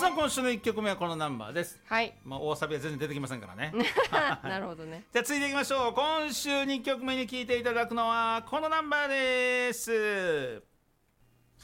さあ今週の1曲目はこのナンバーです。 はい、 大サビは全然出てきませんからねなるほどね。 じゃあ続いていきましょう。今週2曲目に聴いていただくのはこのナンバーです。